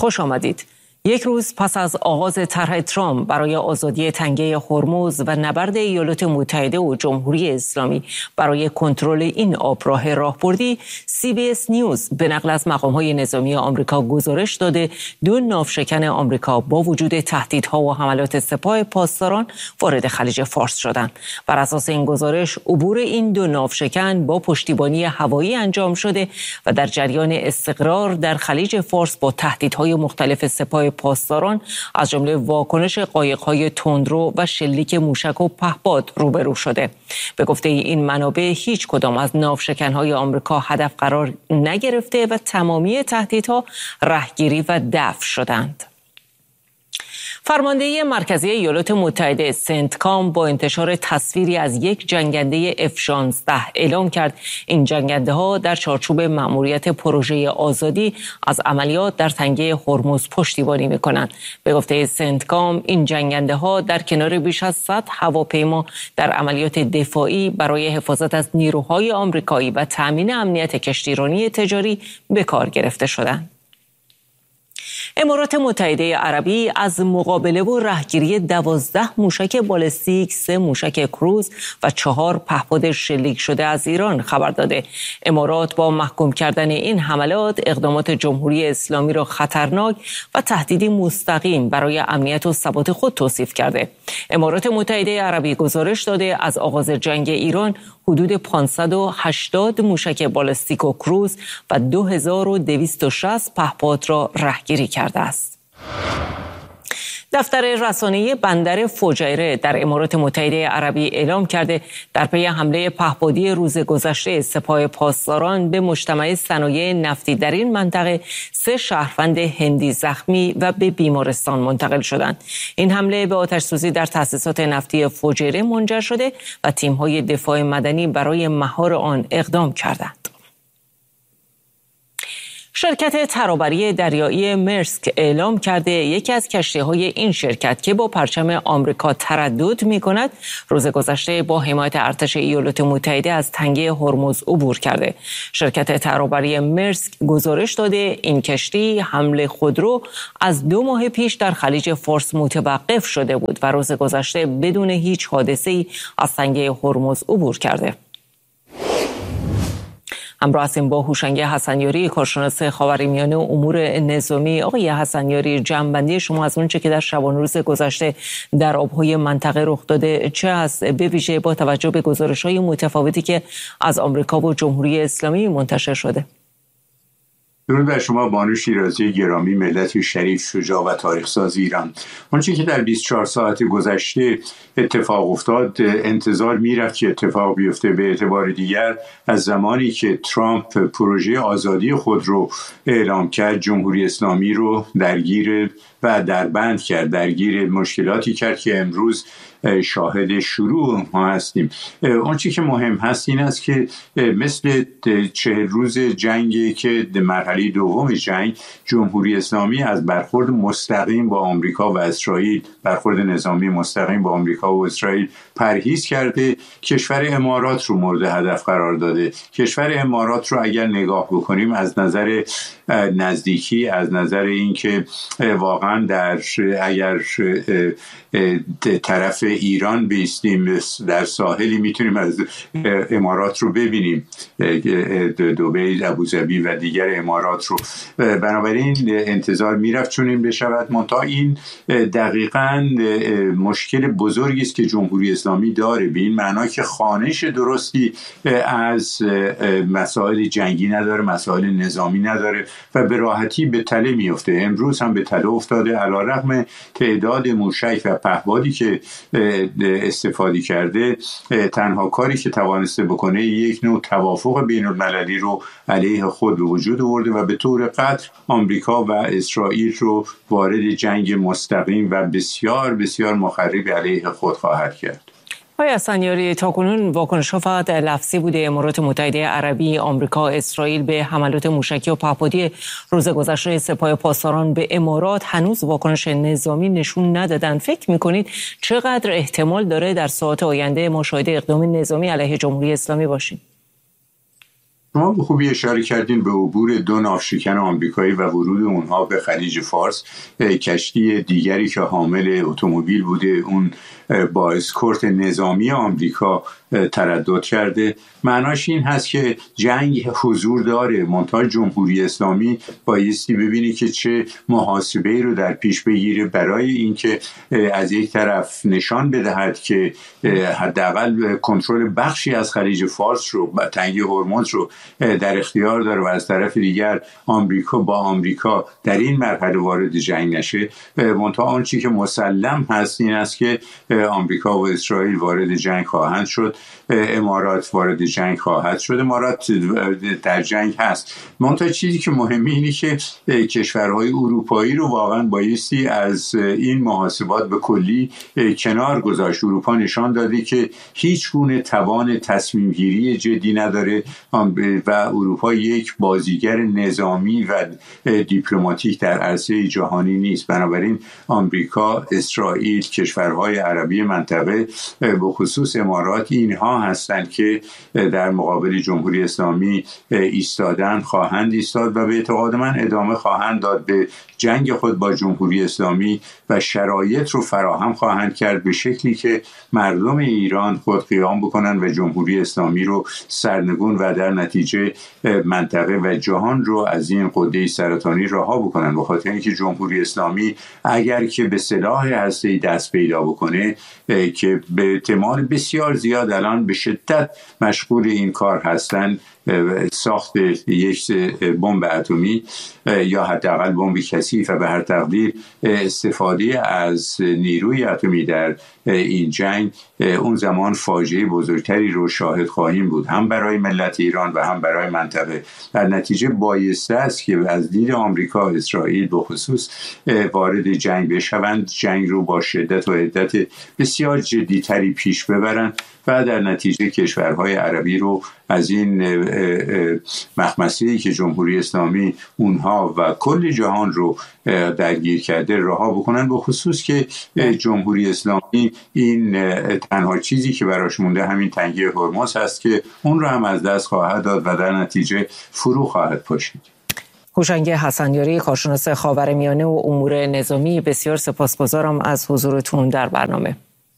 خوش آمدید. یک روز پس از آغاز طرح ترامپ برای آزادی تنگه هرمز و نبرد ایالات متحده و جمهوری اسلامی برای کنترل این آبراه راهبردی، CBS نیوز به نقل از مقام‌های نظامی آمریکا گزارش داده 2 ناوشکن آمریکا با وجود تهدیدها و حملات سپاه پاسداران وارد خلیج فارس شدند. بر اساس این گزارش، عبور این 2 ناوشکن با پشتیبانی هوایی انجام شده و در جریان استقرار در خلیج فارس با تهدیدهای مختلف سپاه پاسداران از جمله واکنش قایق‌های تندرو و شلیک موشک و پهپاد روبرو شده. به گفته این منابع، هیچ کدام از ناوشکن‌های آمریکا هدف قرار نگرفته و تمامی تهدیدها رهگیری و دفع شدند. فرمانده مرکزی ایالات متحده سنتکام با انتشار تصویری از یک جنگنده F-16 اعلام کرد این جنگنده ها در چارچوب مأموریت پروژه آزادی از عملیات در تنگه هرمز پشتیبانی می‌کنند. به گفته سنتکام، این جنگنده ها در کنار بیش از 100 هواپیما در عملیات دفاعی برای حفاظت از نیروهای آمریکایی و تأمین امنیت کشتیرانی تجاری به کار گرفته شدند. امارات متحده عربی از مقابله و رهگیری 12 موشک بالستیک، 3 موشک کروز و 4 پهپاد شلیک شده از ایران خبر داده. امارات با محکوم کردن این حملات اقدامات جمهوری اسلامی را خطرناک و تهدیدی مستقیم برای امنیت و ثبات خود توصیف کرده. امارات متحده عربی گزارش داده از آغاز جنگ ایران حدود 580 موشک بالستیک و کروز و 2260 پهپاد را رهگیری کرده است. دفتر رسانه‌ای بندر فجیره در امارات متحده عربی اعلام کرده در پی حمله پهپادی روز گذشته سپاه پاسداران به مجتمع صنایع نفتی در این منطقه 3 شهروند هندی زخمی و به بیمارستان منتقل شدند. این حمله به آتش‌سوزی در تأسیسات نفتی فجیره منجر شده و تیم‌های دفاع مدنی برای مهار آن اقدام کردند. شرکت ترابری دریایی مرسک اعلام کرده یکی از کشتی‌های این شرکت که با پرچم آمریکا تردد می‌کند روز گذشته با حمایت ارتش ایالات متحده از تنگه هرمز عبور کرده. شرکت ترابری مرسک گزارش داده این کشتی حمل خودرو از 2 ماه پیش در خلیج فارس متوقف شده بود و روز گذشته بدون هیچ حادثه‌ای از تنگه هرمز عبور کرده. همراه هستیم با هوشنگ حسنیاری، کارشناس خاورمیانه و امور نظامی. آقای حسنیاری، جمع‌بندی شما از اونچه که در شبانه روز گذشته در آبهای منطقه رخ داده چه است، به ویژه با توجه به گزارش‌های متفاوتی که از آمریکا و جمهوری اسلامی منتشر شده؟ درود بر شما بانو شیرازی گرامی، ملت شریف، شجاع و تاریخ‌ساز ایران. آنچه که در 24 ساعت گذشته اتفاق افتاد انتظار میرفت که اتفاق بیفته. به اعتبار دیگر از زمانی که ترامپ پروژه آزادی خود رو اعلام کرد، جمهوری اسلامی رو درگیر و دربند کرد، درگیر مشکلاتی کرد که امروز شاهد شروع ما هستیم. آنچه که مهم هست این است که مثل 40 روز جنگی که مرحله دوم جنگ، جمهوری اسلامی از برخورد مستقیم با آمریکا و اسرائیل، برخورد نظامی مستقیم با آمریکا و اسرائیل پرهیز کرده. کشور امارات رو مورد هدف قرار داده. کشور امارات رو اگر نگاه بکنیم از نظر نزدیکی، از نظر اینکه واقعا اگر طرف ایران بیستیم در ساحلی میتونیم از امارات رو ببینیم، دبی، ابوظبی و دیگر امارات رو. بنابراین انتظار میرفت چون این بشود. منتها این دقیقاً مشکل بزرگی است که جمهوری اسلامی داره، به این معنا که خوانش درستی از مسائل جنگی نداره، مسائل نظامی نداره و به راحتی به تله میفته. امروز هم به تله افتاده، علیرغم تعداد موشک و پهپادی که استفاده کرده. تنها کاری که توانسته بکنه یک نوع توافق بین المللی رو علیه خود به وجود آورده و به طور قطع آمریکا و اسرائیل رو وارد جنگ مستقیم و بسیار بسیار مخرب علیه خود خواهد کرد. آقای حسنیاری، تاکنون واکنش‌ها فقط لفظی بوده. امارات متحده عربی، آمریکا، اسرائیل به حملات موشکی و پهپادی روز گذشته سپاه پاسداران به امارات هنوز واکنش نظامی نشون ندادن. فکر می‌کنید چقدر احتمال داره در ساعات آینده ما شاهد اقدام نظامی علیه جمهوری اسلامی باشیم؟ شما به خوبی اشاره کردین به عبور 2 ناوشکن آمریکایی و ورود اونها به خلیج فارس. کشتی دیگری که حامل اتومبیل بوده اون با اسکورت نظامی آمریکا تردد کرده. معناش این هست که جنگ حضور داره، منتها جمهوری اسلامی بایستی ببینی که چه محاسبه‌ای رو در پیش بگیره برای اینکه از یک طرف نشان بدهد که حداقل کنترل بخشی از خلیج فارس رو، تنگه هرمز رو در اختیار داره و از طرف دیگر آمریکا در این مرحله وارد جنگ نشه. منتها آن چیزی که مسلم هست این است که آمریکا و اسرائیل وارد جنگ خواهند شد، امارات وارد جنگ خواهد شد، امارات در جنگ هست. منتها چیزی که مهمه اینه که کشورهای اروپایی رو واقعا بایستی از این محاسبات به کلی کنار گذاشت. اروپا نشان داده که هیچ گونه توان تصمیم گیری جدی نداره و اروپا یک بازیگر نظامی و دیپلماتیک در عرصه جهانی نیست. بنابراین آمریکا، اسرائیل، کشورهای عربی منطقه به خصوص امارات، اینها هستند که در مقابل جمهوری اسلامی ایستادن، خواهند ایستاد و به اعتقاد من ادامه خواهند داد به جنگ خود با جمهوری اسلامی و شرایط رو فراهم خواهند کرد به شکلی که مردم ایران خود قیام بکنن و جمهوری اسلامی رو سرنگون و در نتیجه منطقه و جهان رو از این قده سرطانی رها بکنن. به خاطر اینکه جمهوری اسلامی اگر که به سلاح هسته‌ای دست پیدا بکنه که به احتمال بسیار زیاد الان به شدت مشغول این کار هستن، ساخت یک بمب اتمی یا حداقل بمب کثیف و به هر تقدیر استفاده از نیروی اتمی در این جنگ، اون زمان فاجعه بزرگتری رو شاهد خواهیم بود، هم برای ملت ایران و هم برای منطقه. در نتیجه بایسته است که از دید آمریکا، اسرائیل به خصوص وارد جنگ بشوند، جنگ رو با شدت و حدت بسیار جدیتری پیش ببرند و در نتیجه کشورهای عربی رو از این مخمسه‌ای که جمهوری اسلامی اونها و کل جهان رو درگیر کرده رها بکنن. به خصوص که جمهوری اسلامی این تنها چیزی که براش مونده همین تنگه هرمز هست که اون رو هم از دست خواهد داد و در نتیجه فرو خواهد پاشید. هوشنگ حسنیاری، کارشناس خاورمیانه و امور نظامی، بسیار سپاسگزارم از حضورتون در برنامه.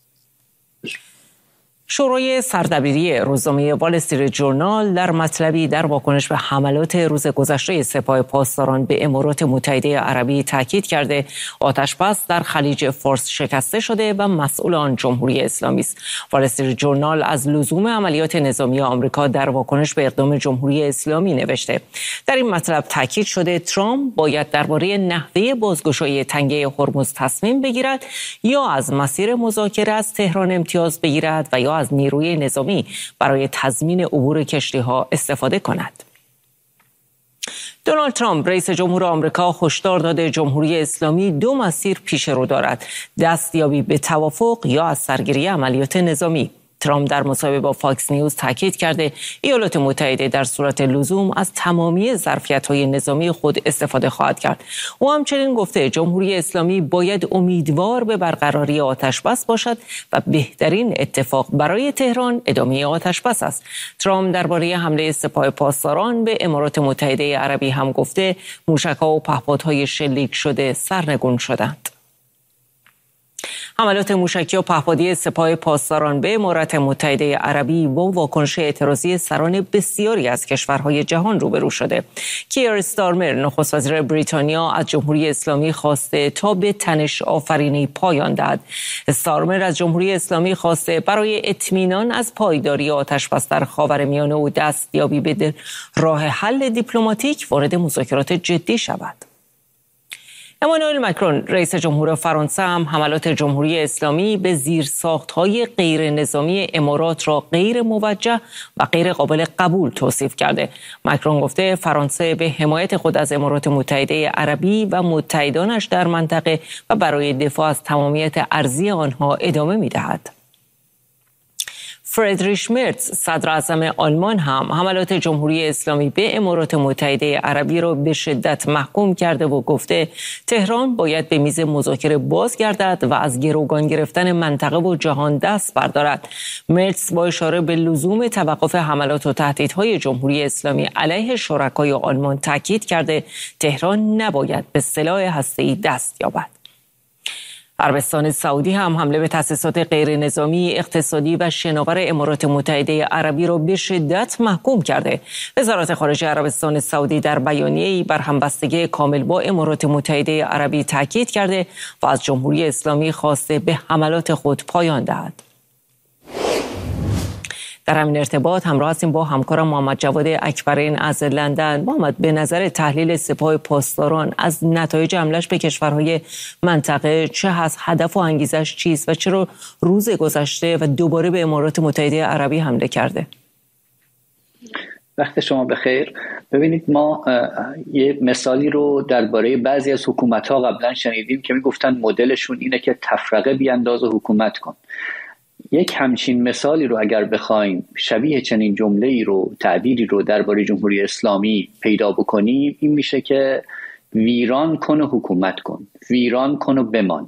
شورای سردبیری روزنامه وال استریت ژورنال در مطلبی در واکنش به حملات روز گذشته سپاه پاسداران به امارات متحده عربی تاکید کرده آتش‌بس در خلیج فارس شکسته شده و مسئول آن جمهوری اسلامی است. وال استریت ژورنال از لزوم عملیات نظامی آمریکا در واکنش به اقدام جمهوری اسلامی نوشته. در این مطلب تاکید شده ترامپ باید درباره نحوه بازگشایی تنگه هرمز تصمیم بگیرد یا از مسیر مذاکره از تهران امتیاز بگیرد و یا از نیروی نظامی برای تضمین عبور کشتی‌ها استفاده کند. دونالد ترامپ رئیس جمهور آمریکا هشدار داده جمهوری اسلامی 2 مسیر پیش رو دارد: دستیابی به توافق یا از سرگیری عملیات نظامی. ترامپ در مصاحبه با فاکس نیوز تاکید کرده ایالات متحده در صورت لزوم از تمامی ظرفیت‌های نظامی خود استفاده خواهد کرد. او همچنین گفته جمهوری اسلامی باید امیدوار به برقراری آتش‌بس باشد و بهترین اتفاق برای تهران ادامه آتش‌بس است. ترامپ درباره حمله سپاه پاسداران به امارات متحده عربی هم گفته موشک‌ها و پهپادهای شلیک شده سرنگون شدند. حملات موشکی و پهپادی سپاه پاسداران به امارات متحده عربی با واکنش اعتراضی سران بسیاری از کشورهای جهان روبرو شده. کیر استارمر، نخست وزیر بریتانیا، از جمهوری اسلامی خواسته تا به تنش آفرینی پایان دهد. استارمر از جمهوری اسلامی خواسته برای اطمینان از پایداری آتش‌بس در خاورمیانه و دستیابی به راه حل دیپلماتیک وارد مذاکرات جدی شود. امانوئل مکرون، رئیس جمهور فرانسه، هم حملات جمهوری اسلامی به زیرساخت‌های غیر نظامی امارات را غیر موجه و غیر قابل قبول توصیف کرده. مکرون گفته فرانسه به حمایت خود از امارات متحده عربی و متحدانش در منطقه و برای دفاع از تمامیت ارضی آنها ادامه می‌دهد. فریدریش مرز صدر اعظم آلمان هم حملات جمهوری اسلامی به امارات متحده عربی را به شدت محکوم کرده و گفته تهران باید به میز مذاکره بازگردد و از گروگان گرفتن منطقه و جهان دست بردارد. مرز با اشاره به لزوم توقف حملات و تهدیدهای جمهوری اسلامی علیه شرکای آلمان تاکید کرده تهران نباید به سلاح هسته‌ای دست یابد. عربستان سعودی هم حمله به تأسیسات غیر نظامی، اقتصادی و شناور امارات متحده عربی را به شدت محکوم کرده. وزارت خارجه عربستان سعودی در بیانیه‌ای بر همبستگی کامل با امارات متحده عربی تاکید کرده و از جمهوری اسلامی خواسته به حملات خود پایان دهد. در همین ارتباط همراه هستیم با همکارم محمد جواد اکبرین از لندن. محمد، به نظر تحلیل سپاه پاسداران از نتایج حمله‌اش به کشورهای منطقه چه هست؟ هدف و انگیزش چیست و چرا روز گذشته و دوباره به امارات متحده عربی حمله کرده؟ وقت شما بخیر. ببینید، ما یه مثالی رو درباره بعضی از حکومت‌ها قبلا شنیدیم که میگفتن مدلشون اینه که تفرقه بیانداز و حکومت کن. یک همچین مثالی رو اگر بخوایم شبیه چنین جمله‌ای رو، تعبیری رو درباره جمهوری اسلامی پیدا بکنیم، این میشه که ویران کن و حکومت کن، ویران کن و بمان.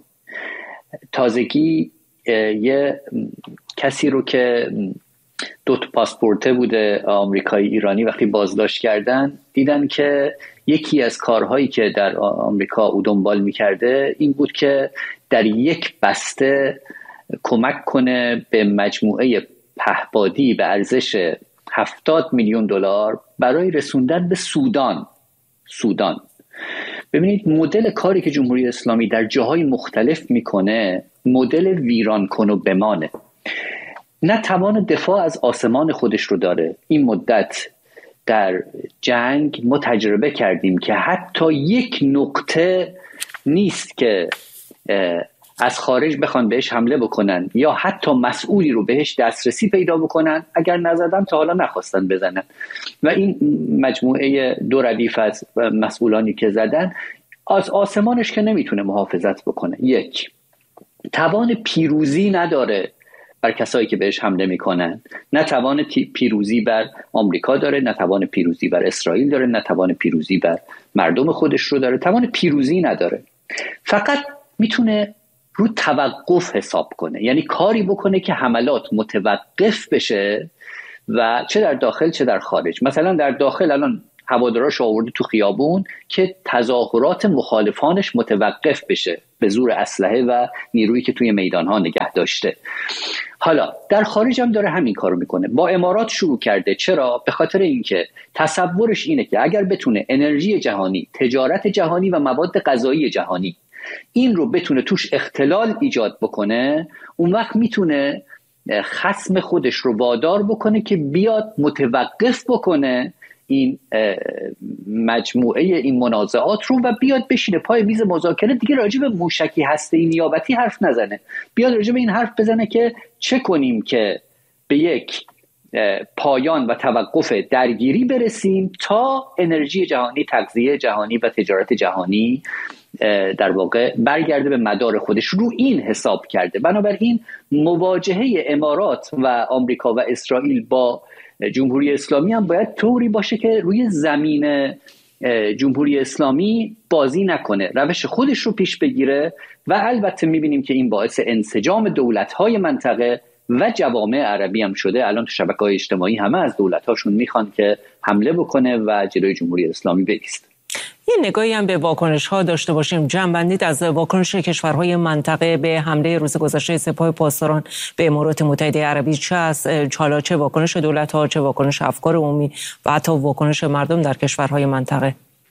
تازگی یه کسی رو که دو تا پاسپورته بوده، آمریکایی ایرانی، وقتی بازداشت کردن دیدن که یکی از کارهایی که در آمریکا او دنبال میکرده این بود که در یک بسته کمک کنه به مجموعه پهپادی به ارزش 70 میلیون دلار برای رسوندن به سودان. ببینید، مدل کاری که جمهوری اسلامی در جاهای مختلف میکنه مدل ویران کن و بمانه. نه توان دفاع از آسمان خودش رو داره. این مدت در جنگ ما تجربه کردیم که حتی یک نقطه نیست که از خارج بخوان بهش حمله بکنن یا حتی مسئولی رو بهش دسترسی پیدا بکنن. اگر نزدن تا حالا نخواستن بزنن و این مجموعه دو ردیف از مسئولانی که زدن از آسمانش که نمیتونه محافظت بکنه. یک، توان پیروزی نداره بر کسایی که بهش حمله میکنن. نه توان پیروزی بر آمریکا داره، نه توان پیروزی بر اسرائیل داره، نه توان پیروزی بر مردم خودش رو داره. توان پیروزی نداره. فقط میتونه رو توقف حساب کنه، یعنی کاری بکنه که حملات متوقف بشه و چه در داخل چه در خارج. مثلا در داخل الان هواداراش آورده تو خیابون که تظاهرات مخالفانش متوقف بشه به زور اسلحه و نیرویی که توی میدانها نگه داشته. حالا در خارج هم داره همین کارو میکنه. با امارات شروع کرده. چرا؟ به خاطر اینکه تصورش اینه که اگر بتونه انرژی جهانی، تجارت جهانی و مواد غذایی جهانی این رو بتونه توش اختلال ایجاد بکنه، اون وقت میتونه خصم خودش رو وادار بکنه که بیاد متوقف بکنه این مجموعه این منازعات رو و بیاد بشینه پای میز مذاکره. دیگه راجع به موشکی هسته‌ای نیابتی حرف نزنه، بیاد راجع به این حرف بزنه که چه کنیم که به یک پایان و توقف درگیری برسیم تا انرژی جهانی، تغذیه جهانی و تجارت جهانی در واقع برگرده به مدار خودش. رو این حساب کرده. بنابراین مواجهه امارات و آمریکا و اسرائیل با جمهوری اسلامی هم باید طوری باشه که روی زمین جمهوری اسلامی بازی نکنه، روش خودش رو پیش بگیره و البته میبینیم که این باعث انسجام دولت‌های منطقه و جوامع عربی هم شده. الان تو شبکه‌های اجتماعی همه از دولت‌هاشون میخوان که حمله بکنه و جلوی جمهوری اسلامی بایسته. یه نگاهی هم به واکنش‌ها داشته باشیم. جنبندی از واکنش کشورهای منطقه به حمله روز گذشته سپاه پاسداران به امارات متحده عربی چه است؟ حالا چه واکنش دولت‌ها، چه واکنش افکار عمومی و حتی واکنش مردم در کشورهای منطقه؟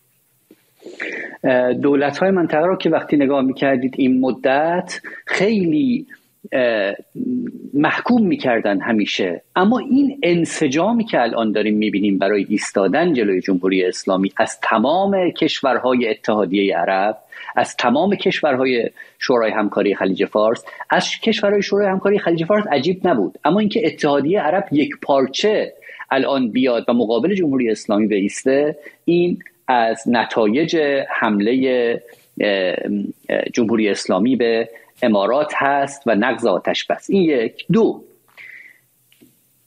دولت‌های منطقه رو که وقتی نگاه می‌کردید این مدت خیلی محکوم میکردن همیشه، اما این انسجامی که الان داریم میبینیم برای ایستادن جلوی جمهوری اسلامی از تمام کشورهای اتحادیه عرب، از تمام کشورهای شورای همکاری خلیج فارس، از کشورهای شورای همکاری خلیج فارس عجیب نبود، اما اینکه اتحادیه عرب یک پارچه الان بیاد و مقابل جمهوری اسلامی بایسته، این از نتایج حمله جمهوری اسلامی به امارات هست و نقض آتش بس. این یک. دو،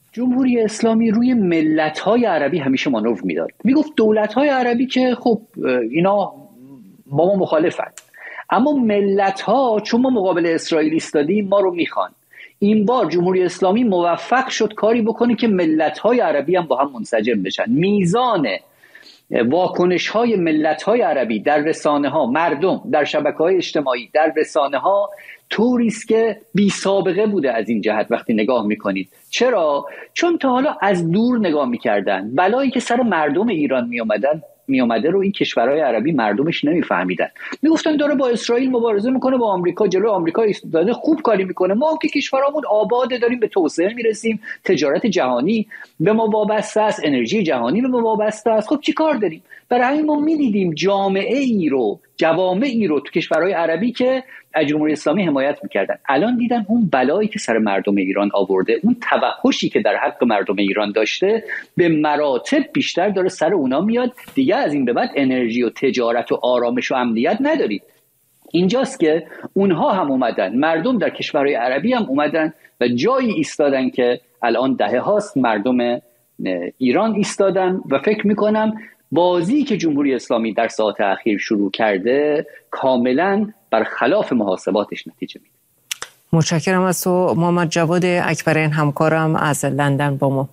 جمهوری اسلامی روی ملت‌های عربی همیشه مانور میداد. میگفت دولت‌های عربی که خب اینا با ما مخالفن، اما ملت‌ها چون ما مقابل اسرائیل ایستادیم ما رو میخوان. این بار جمهوری اسلامی موفق شد کاری بکنه که ملت‌های عربی هم با هم منسجم بشن. میزان واکنش‌های ملت‌های عربی در رسانه‌ها، مردم در شبکه‌های اجتماعی، در رسانه‌ها طوری است که بی سابقه بوده. از این جهت وقتی نگاه میکنید، چرا؟ چون تا حالا از دور نگاه میکردن، بلایی که سر مردم ایران میامده رو این کشورهای عربی مردمش نمیفهمیدن. میگفتن داره با اسرائیل مبارزه میکنه، با آمریکا جلو آمریکا ایستاده، خوب کاری میکنه، ما که کشورامون آباده، داریم به توسعه میرسیم، تجارت جهانی به ما وابسته است، انرژی جهانی به ما وابسته است، خب چی کار داریم؟ برای همین ما میدیدیم جوامعی رو تو کشورهای عربی که از جمهوری اسلامی حمایت میکردن. الان دیدن اون بلایی که سر مردم ایران آورده، اون توحشی که در حق مردم ایران داشته، به مراتب بیشتر داره سر اونا میاد. دیگه از این به بعد انرژی و تجارت و آرامش و امنیت ندارید. اینجاست که اونها هم اومدن، مردم در کشورهای عربی هم اومدن و جایی ایستادن که الان دهه هاست مردم ایران ایستادن و فکر میکنم بازی که جمهوری اسلامی در ساعات اخیر شروع کرده کاملا برخلاف محاسباتش نتیجه میده. متشکرم از تو محمد جواد اکبرین، همکارم از لندن با ما.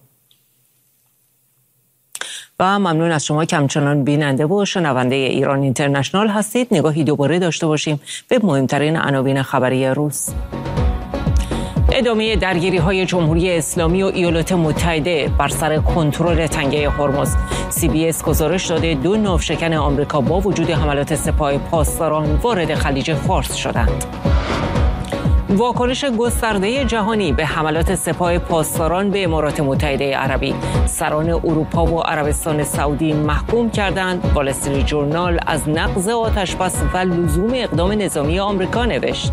و ممنون از شما که همچنان بیننده و شنونده ایران اینترنشنال هستید. نگاهی دوباره داشته باشیم به مهمترین عناوین خبری روز. ادامه درگیری‌های جمهوری اسلامی و ایالات متحده بر سر کنترل تنگه هرمز. CBS گزارش داده 2 ناوشکن آمریکا با وجود حملات سپاه پاسداران وارد خلیج فارس شدند. واکنش گسترده جهانی به حملات سپاه پاسداران به امارات متحده عربی. سران اروپا و عربستان سعودی محکوم کردند. وال استریت جورنال از نقض آتشبس و لزوم اقدام نظامی آمریکا نوشت.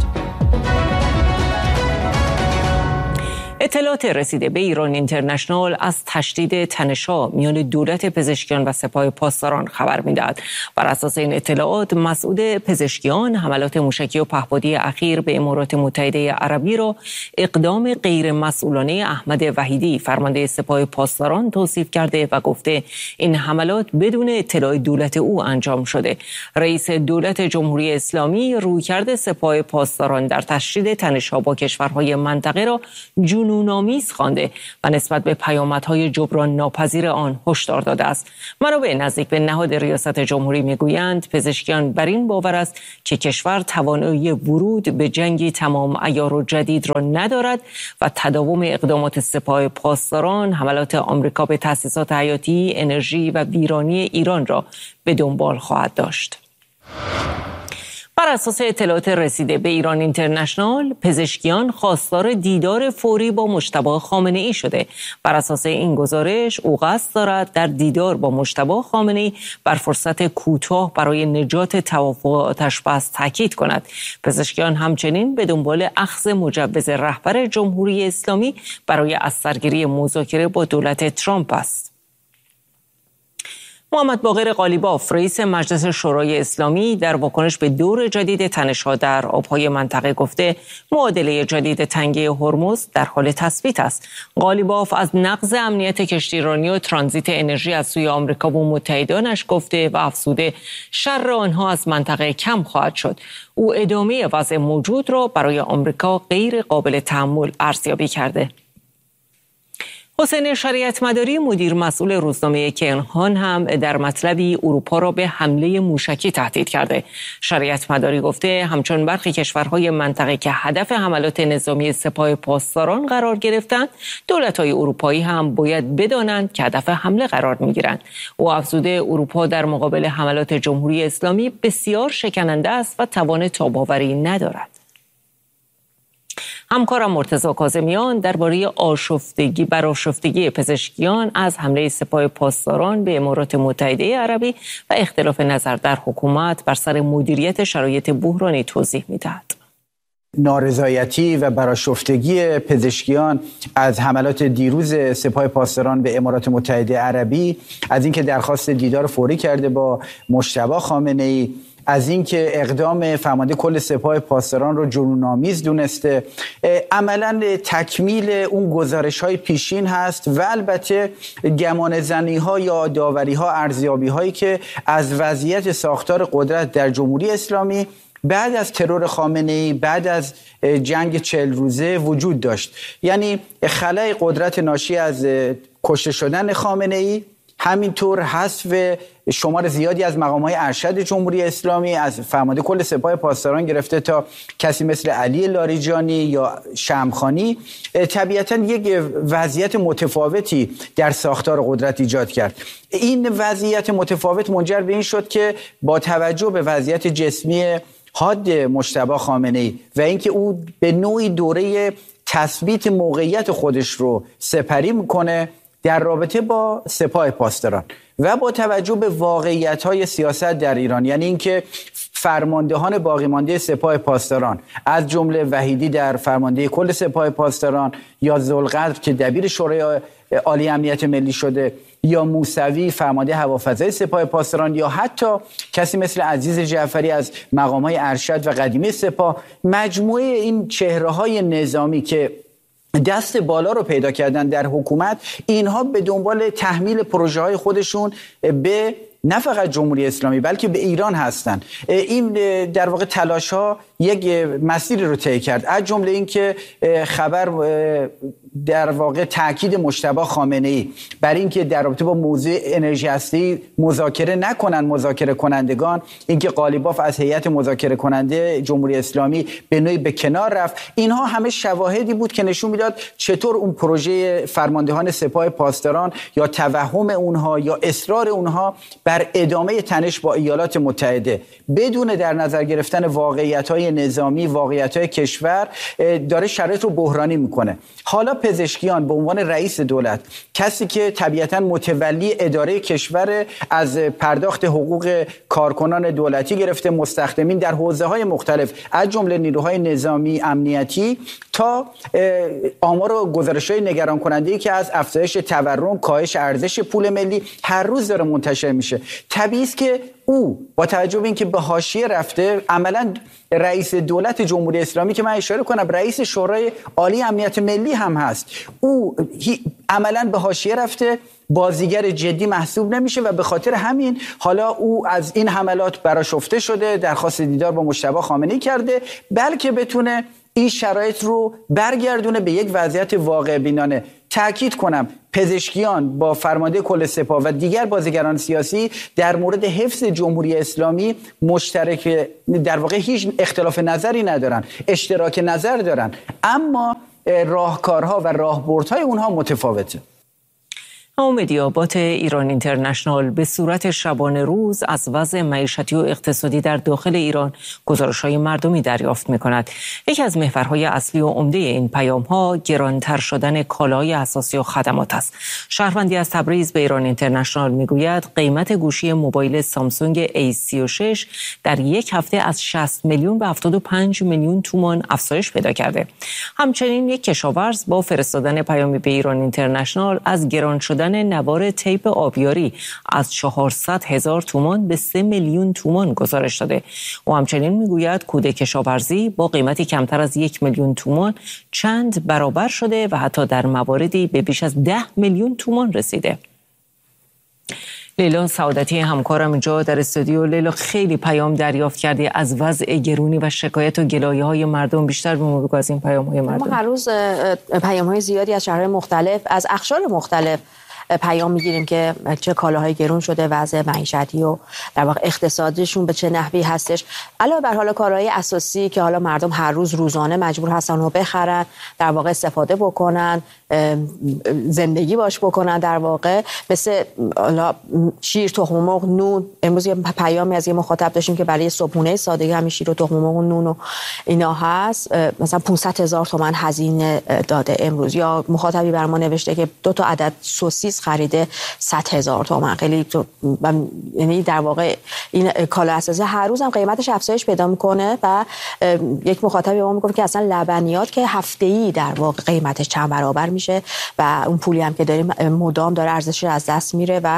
اطلاعات رسیده به ایران اینترنشنال از تشدید تنش‌ها میان دولت پزشکیان و سپاه پاسداران خبر می‌دهد. بر اساس این اطلاعات مسئول پزشکیان حملات موشکی و پهپادی اخیر به امارات متحده عربی را اقدام غیر مسئولانه احمد وحیدی فرمانده سپاه پاسداران توصیف کرده و گفته این حملات بدون اطلاع دولت او انجام شده. رئیس دولت جمهوری اسلامی رویکرد سپاه پاسداران در تشدید تنش‌ها با کشورهای منطقه را جنون‌آمیز خوانده و نسبت به پیامدهای جبران ناپذیر آن هشدار داده است. منابع نزدیک به نهاد ریاست جمهوری میگویند پزشکیان بر این باور است که کشور توانایی ورود به جنگی تمام عیار و جدید را ندارد و تداوم اقدامات سپاه پاسداران، حملات آمریکا به تأسیسات حیاتی، انرژی و ویرانی ایران را به دنبال خواهد داشت. بر اساس اطلاعات رسیده به ایران اینترنشنال، پزشکیان خواستار دیدار فوری با مجتبی خامنه‌ای شده. بر اساس این گزارش، او قصد دارد در دیدار با مجتبی خامنه‌ای بر فرصت کوتاه برای نجات توافق آتشبس تاکید کند. پزشکیان همچنین به دنبال اخذ مجوز رهبر جمهوری اسلامی برای از سرگیری مذاکره با دولت ترامپ است. محمد باقر قالیباف رئیس مجلس شورای اسلامی در واکنش به دور جدید تنش‌ها در آبهای منطقه گفته معادله جدید تنگه هرمز در حال تثبیت است. قالیباف از نقض امنیت کشتیرانی و ترانزیت انرژی از سوی آمریکا و متحدانش گفته و افزوده شر آنها از منطقه کم خواهد شد. او ادامه وضع موجود را برای آمریکا غیر قابل تحمل ارزیابی کرده. حسین شریعت مداری مدیر مسئول روزنامه کیهان هم در مطلبی اروپا را به حمله موشکی تهدید کرده. شریعت مداری گفته همچون برخی کشورهای منطقه که هدف حملات نظامی سپاه پاسداران قرار گرفتند، دولت‌های اروپایی هم باید بدانند که هدف حمله قرار می‌گیرند. او افزوده اروپا در مقابل حملات جمهوری اسلامی بسیار شکننده است و توان تاب‌آوری ندارد. همکارم مرتضی کاظمیان درباره برآشفتگی پزشکیان از حمله سپاه پاسداران به امارات متحده عربی و اختلاف نظر در حکومت بر سر مدیریت شرایط بحرانی توضیح می‌دهد. نارضایتی و برآشفتگی پزشکیان از حملات دیروز سپاه پاسداران به امارات متحده عربی، از اینکه درخواست دیدار فوری کرده با مجتبی خامنه‌ای از اینکه اقدام فرمانده کل سپاه پاسداران رو جنون‌آمیز دونسته. عملاً تکمیل اون گزارش‌های پیشین هست و البته گمانه‌زنی‌ها یا داوری‌ها، ارزیابی‌هایی که از وضعیت ساختار قدرت در جمهوری اسلامی بعد از ترور خامنه‌ای، بعد از جنگ 40 روزه وجود داشت. یعنی خلأ قدرت ناشی از کشته شدن خامنه‌ای، همینطور حذف شمار زیادی از مقام‌های ارشد جمهوری اسلامی، از فرمانده کل سپاه پاسداران گرفته تا کسی مثل علی لاریجانی یا شمخانی، طبیعتاً یک وضعیت متفاوتی در ساختار قدرت ایجاد کرد. این وضعیت متفاوت منجر به این شد که با توجه به وضعیت جسمی حاد مجتبی خامنه‌ای و اینکه او به نوعی دوره تثبیت موقعیت خودش رو سپری میکنه در رابطه با سپاه پاسداران و با توجه به واقعیت‌های سیاست در ایران، یعنی اینکه فرماندهان باقی مانده سپاه پاسداران از جمله وحیدی در فرمانده کل سپاه پاسداران یا ذوالقدر که دبیر شورای عالی امنیت ملی شده یا موسوی فرمانده هوافضای سپاه پاسداران یا حتی کسی مثل عزیز جعفری از مقام‌های ارشد و قدیمی سپاه، مجموعه این چهره‌های نظامی که دست بالا رو پیدا کردن در حکومت، اینها به دنبال تحمیل پروژه‌های خودشون به نه فقط جمهوری اسلامی بلکه به ایران هستن. این در واقع تلاش‌ها یک مسیری رو طی کرد، از جمله این که خبر در واقع تاکید مجتبی خامنه‌ای بر این که در رابطه با موضوع انرژی هسته‌ای مذاکره نکنن مذاکره کنندگان، اینکه قالیباف از هیئت مذاکره کننده جمهوری اسلامی به نوعی به کنار رفت، اینها همه شواهدی بود که نشون میداد چطور اون پروژه فرماندهان سپاه پاسداران یا توهم اونها یا اصرار اونها بر ادامه تنش با ایالات متحده بدون در نظر گرفتن واقعیت‌های نظامی، واقعیت‌های کشور داره شرایط رو بحرانی میکنه. حالا پزشکیان به عنوان رئیس دولت، کسی که طبیعتاً متولی اداره کشور، از پرداخت حقوق کارکنان دولتی گرفته مستخدمین در حوزه‌های مختلف از جمله نیروهای نظامی امنیتی تا آمار و گزارش‌های نگران کننده‌ای که از افزایش تورم، کاهش ارزش پول ملی هر روز داره منتشر میشه. طبیعی است که او با توجه به اینکه به حاشیه رفته، عملاً رئیس دولت جمهوری اسلامی که من اشاره کنم رئیس شورای عالی امنیت ملی هم هست، او عملاً به حاشیه رفته، بازیگر جدی محسوب نمیشه و به خاطر همین حالا او از این حملات برآشفته شده، درخواست دیدار با مجتبی خامنه‌ای کرده، بلکه بتونه این شرایط رو برگردونه به یک وضعیت واقع بینانه. تأکید کنم پزشکیان با فرمانده کل سپاه و دیگر بازیگران سیاسی در مورد حفظ جمهوری اسلامی مشترک، در واقع هیچ اختلاف نظری ندارن، اشتراک نظر دارن، اما راهکارها و راهبردهای اونها متفاوته. مدیابات ایران اینترنشنال به صورت شبانه روز از وضع معیشتی و اقتصادی در داخل ایران گزارش‌های مردمی دریافت می‌کند. یکی از محورهای اصلی و عمده این پیام‌ها گرانتر شدن کالاهای اساسی و خدمات است. شهروندی از تبریز به ایران اینترنشنال می‌گوید قیمت گوشی موبایل سامسونگ A36 در یک هفته از 60 میلیون به 75 میلیون تومان افزایش پیدا کرده. همچنین یک کشاورز با فرستادن پیامی به ایران اینترنشنال از گران شدن نوار تیپ آبیاری از 400,000 تومان به 3 میلیون تومان گزارش داده. او همچنین میگوید کود کشاورزی با قیمتی کمتر از 1 میلیون تومان چند برابر شده و حتی در مواردی به بیش از 10 میلیون تومان رسیده. لیلا سعادتی همکارم اینجا در استودیو. لیلا، خیلی پیام دریافت کردی از وضع گرونی و شکایت و گلایه‌های مردم، بیشتر به ما بگو از این پیام‌های مردم. ما هر روز پیام‌های زیادی از شهرهای مختلف، از اقشار مختلف پیام میگیریم که چه کالاهای گرون شده، وضع معیشتی و در واقع اقتصادشون به چه نحوی هستش. علاوه بر حالا کارهای اساسی که حالا مردم هر روز روزانه مجبور هستن رو بخرن، در واقع استفاده بکنن، زندگی باش بکنن، در واقع مثل شیر، تخم مرغ، نون. امروز یه پیامی از یه مخاطب داشتیم که برای صبحونه سادگی همین شیر و تخم مرغ و نون و اینا هست، مثلا 500,000 تومان هزینه داده امروز. یا مخاطبی بر ما نوشته که 2 تا عدد سوسیس نیست خریده 100,000 تومان. خیلی یعنی در واقع این کالا اساسی هر روز هم قیمتش افزایش پیدا میکنه و یک مخاطب ما میگه که اصلا لبنیات که هفته‌ای در واقع قیمتش چند برابر میشه و اون پولی هم که داریم مدام داره ارزشش از دست میره و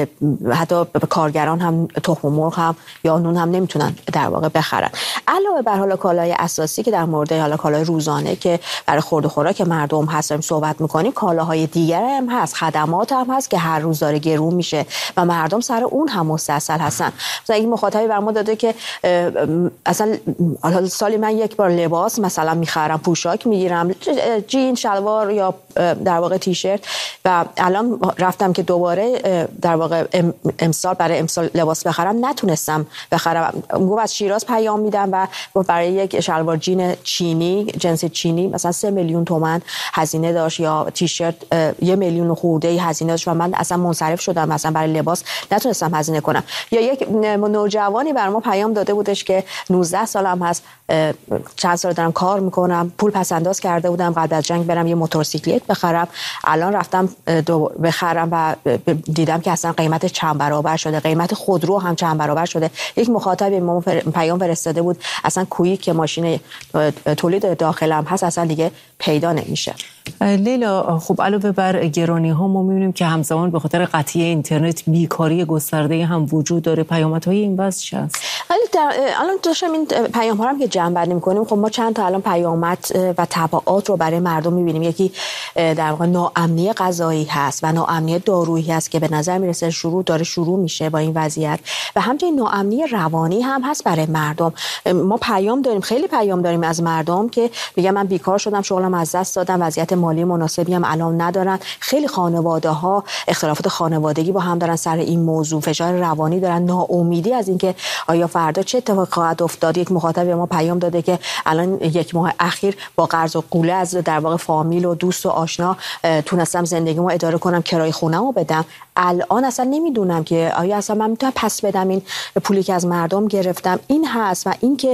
حتی کارگران هم تخم مرغ هم یا نون هم نمیتونن در واقع بخرن. علاوه بر حالا کالای اساسی که در مورد حالا کالای روزانه که برای خورد و خوراک مردم هستیم صحبت میکنیم، کالاهای دیگر هم هست، خدمات هم هست که هر روز داره گرون میشه و مردم سر اون هم مستحصل هستن. مثلا این مخاطبی بر ما داده که اصلا سالی من یک بار لباس مثلا میخرم، پوشاک میگیرم، جین، شلوار یا در واقع تیشرت، و الان رفتم که دوباره در واقع برای امسال لباس بخرم نتونستم بخرم. گفت از شیراز پیام میدم و برای یک شلوار جین چینی، جنس چینی مثلا 3 میلیون تومان هزینه داشت یا تیشرت 1 میلیون خورده هزینه داشت و من اصلا منصرف شدم، مثلا برای لباس نتونستم هزینه کنم. یا یک نوجوانی بر ما پیام داده بودش که 19 سالم هست، چند سال دارم کار میکنم، پول پس انداز کرده بودم قبل از جنگ برم یه موتورسیکلت بخرم، الان رفتم بخرم و دیدم که اصلا قیمت چند برابر شده، قیمت خودرو هم چند برابر شده. یک مخاطبی ما پیام فرستاده بود اصلا کویک که ماشین تولید داخلم هست اصلا دیگه پیدا نمیشه. لیلا، خب علاوه بر گرانی ها ما میبینیم که همزمان به خاطر قطعی اینترنت بیکاری گسترده هم وجود داره. پیامدهای این وضع چه است؟ الان داشتم این پیام ها هم که جمع بندی می‌کنیم، خب ما چند تا الان پیامد و تبعات رو برای مردم می‌بینیم. یکی در واقع ناامنی غذایی هست و ناامنی دارویی هست که به نظر میرسه شروع میشه با این وضعیت، و همچنین ناامنی روانی هم هست برای مردم. ما پیام داریم، خیلی پیام داریم از مردم که میگن من بیکار شدم، شغلم از دست دادم، وضعیت مالی مناسبی هم الان ندارن. خیلی خانواده‌ها اختلافات خانوادگی با هم دارن سر این موضوع، فشار روانی دارن، ناامیدی از اینکه آیا فردا چه اتفاقی خواهد افتاد. یک مخاطب به ما پیام داده که الان 1 ماه اخیر با قرض و قوله از در واقع فامیل و دوست و آشنا تونستم زندگیمو اداره کنم، کرایه خونه‌مو بدم، الان اصلا نمیدونم که آیا اصلا من میتونم پس بدم این پولی که از مردم گرفتم. این هست. و اینکه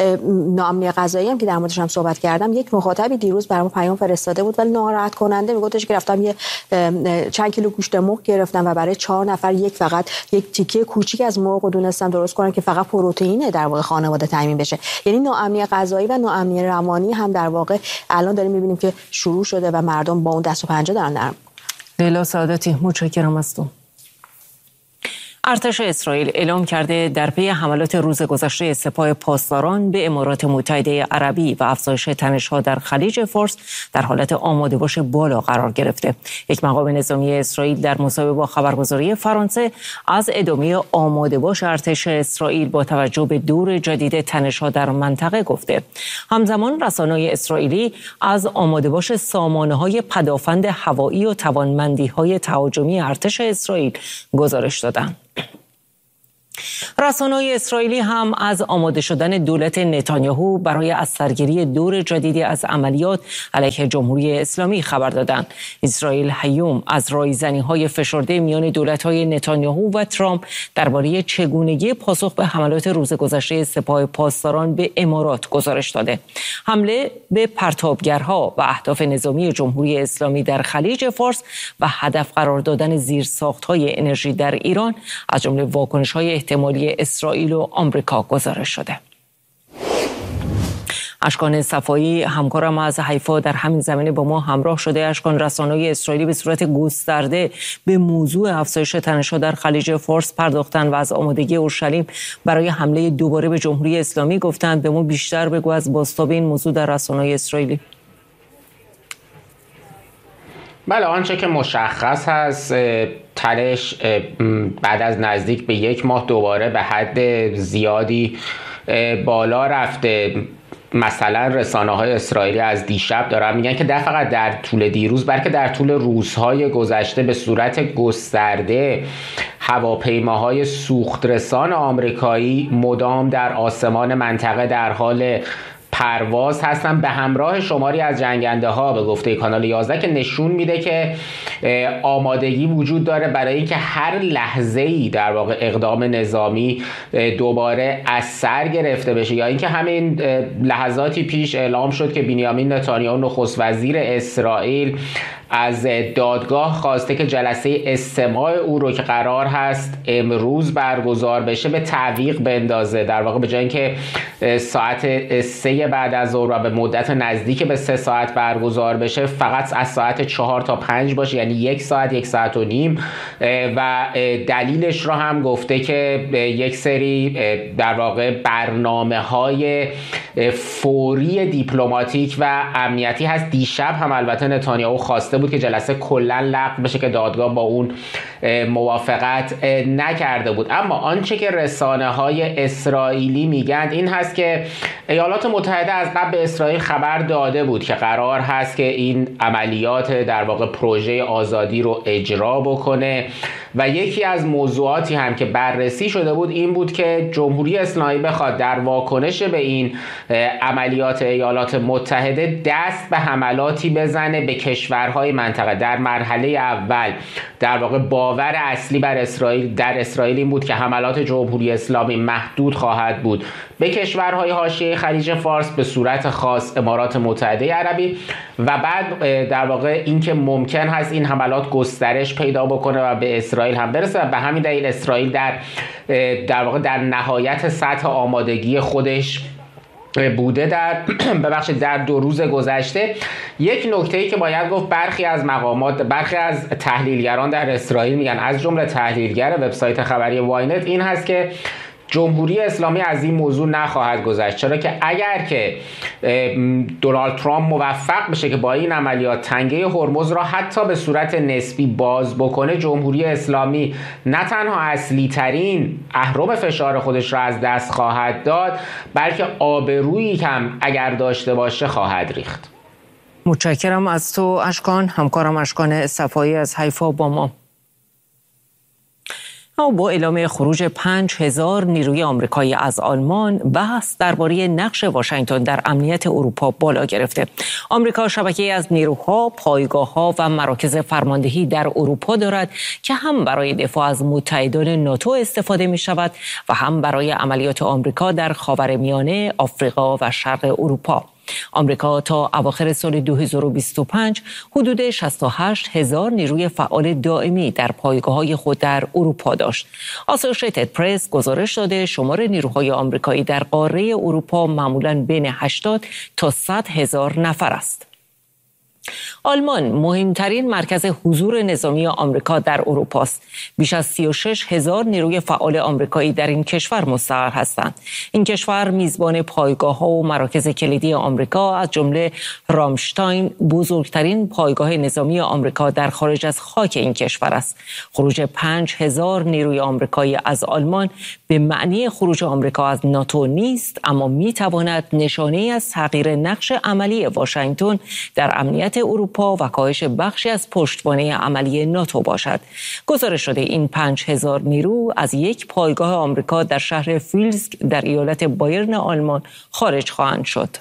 ناامنی غذایی هم که در موردش هم صحبت کردم، یک مخاطبی دیروز برام پیام فرستاده بود ولی ناراحت کننده، میگفتش که رفتم یه چند کیلو گوشت مرغ گرفتم و برای 4 نفر فقط یک تیکه کوچیک از مرغ رو دونستم درست کنم که فقط پروتئین در واقع خانواده تامین بشه. یعنی ناامنی غذایی و ناامنی روانی هم در واقع الان داریم میبینیم که شروع شده و مردم با اون دست و پنجه دارن نرم. لیلا سعادتی، متشکرم از تو. ارتش اسرائیل اعلام کرده در پی حملات روز گذشته سپاه پاسداران به امارات متحده عربی و افزایش تنش‌ها در خلیج فارس در حالت آماده باش بالا قرار گرفته. یک مقام نظامی اسرائیل در مصاحبه با خبرگزاری فرانسه از ادامه آماده باش ارتش اسرائیل با توجه به دور جدید تنش‌ها در منطقه گفته. همزمان رسانه‌های اسرائیلی از آماده باش سامانه‌های پدافند هوایی و توانمندی‌های تهاجمی ارتش اسرائیل گزارش دادند. رسانه‌های اسرائیلی هم از آماده شدن دولت نتانیاهو برای از سرگیری دور جدیدی از عملیات علیه جمهوری اسلامی خبر دادند. اسرائیل هیوم از رایزنی‌های فشرده میان دولت‌های نتانیاهو و ترامپ درباره چگونگی پاسخ به حملات روز گذشته سپاه پاسداران به امارات گزارش داده. حمله به پرتابگرها و اهداف نظامی جمهوری اسلامی در خلیج فارس و هدف قرار دادن زیرساخت‌های انرژی در ایران از جمله واکنش‌های احتمالی اسرائیل و آمریکا گزارش شده. اشکان صفایی همکارم از حیفا در همین زمینه با ما همراه شده. اشکان، رسانه‌های اسرائیلی به صورت گسترده به موضوع افزایش تنش‌ها در خلیج فارس پرداختن و از آمادگی اورشلیم برای حمله دوباره به جمهوری اسلامی گفتند. به ما بیشتر بگو از بازتاب این موضوع در رسانه‌های اسرائیلی. بله، آنچه که مشخص هست تنش بعد از نزدیک به 1 ماه دوباره به حد زیادی بالا رفته. مثلا رسانه‌های اسرائیلی از دیشب دارن میگن که فقط در طول دیروز بلکه در طول روزهای گذشته به صورت گسترده هواپیماهای سوخترسان آمریکایی مدام در آسمان منطقه در حال پرواز هستن به همراه شماری از جنگنده ها، به گفته کانال 11، که نشون میده که آمادگی وجود داره برای اینکه هر لحظه‌ای در واقع اقدام نظامی دوباره از سر گرفته بشه. یا اینکه همین لحظاتی پیش اعلام شد که بنیامین نتانیاهو نخست وزیر اسرائیل از دادگاه خواسته که جلسه استماع او رو که قرار هست امروز برگزار بشه به تعویق بندازه. در واقع به جای اینکه ساعت 3 بعد از ظهر و به مدت نزدیک به 3 ساعت برگزار بشه، فقط از ساعت 4 تا 5 باشه، یعنی 1 ساعت 1 ساعت و نیم. و دلیلش رو هم گفته که یک سری در واقع برنامه‌های فوری دیپلماتیک و امنیتی هست. دیشب هم البته نتانیاهو خواسته بود که جلسه کلاً لغو بشه که دادگاه با اون موافقت نکرده بود. اما آنچه که رسانه‌های اسرائیلی میگن این هست که ایالات متحده از قبل به اسرائیل خبر داده بود که قرار هست که این عملیات در واقع پروژه آزادی رو اجرا بکنه و یکی از موضوعاتی هم که بررسی شده بود این بود که جمهوری اسلامی بخواد در واکنش به این عملیات ایالات متحده دست به حملاتی بزنه به کشورهای منطقه. در مرحله اول در واقع باور اصلی در اسرائیل این بود که حملات جمهوری اسلامی محدود خواهد بود به کشورهای حاشیه خلیج فارس، به صورت خاص امارات متحده عربی، و بعد در واقع اینکه ممکن هست این حملات گسترش پیدا بکنه و به اسرائیل هم برسه. و به همین دلیل اسرائیل در واقع در نهایت سطح آمادگی خودش بوده در 2 روز گذشته. یک نکته‌ای که باید گفت، برخی از تحلیلگران در اسرائیل میگن، از جمله تحلیلگر وبسایت خبری واینت، این هست که جمهوری اسلامی از این موضوع نخواهد گذشت، چرا که اگر که دونالد ترامپ موفق بشه که با این عملیات تنگه هرمز را حتی به صورت نسبی باز بکنه، جمهوری اسلامی نه تنها اصلی ترین اهرم فشار خودش را از دست خواهد داد، بلکه آبرویی هم اگر داشته باشه خواهد ریخت. متشکرم از تو اشکان. همکارم اشکان صفایی از حیفا با ما. با اعلام خروج 5000 نیروی آمریکایی از آلمان، بحث درباره نقش واشنگتن در امنیت اروپا بالا گرفته. آمریکا شبکه‌ای از نیروها، پایگاه‌ها و مراکز فرماندهی در اروپا دارد که هم برای دفاع از متحدان ناتو استفاده می‌شود و هم برای عملیات آمریکا در خاورمیانه، آفریقا و شرق اروپا. آمریکا تا اواخر سال 2025 حدود 68,000 نیروی فعال دائمی در پایگاه‌های خود در اروپا داشت. آسوشیتد پرس گزارش داده شمار نیروهای آمریکایی در قاره اروپا معمولاً بین 80 تا 100,000 نفر است. آلمان مهمترین مرکز حضور نظامی آمریکا در اروپا است. بیش از 36,000 نیروی فعال آمریکایی در این کشور مستقر هستند. این کشور میزبان پایگاه‌ها و مراکز کلیدی آمریکا از جمله رامشتاین، بزرگترین پایگاه نظامی آمریکا در خارج از خاک این کشور است. خروج 5000 نیروی آمریکایی از آلمان به معنی خروج آمریکا از ناتو نیست، اما میتواند نشانه‌ای از تغییر نقش عملی واشنگتن در امنیت اروپا و کاهش بخشی از پشتوانه عملی ناتو باشد. گزارش شده این 5000 نیرو از یک پایگاه آمریکا در شهر فیلسک در ایالت بایرن آلمان خارج خواهند شد.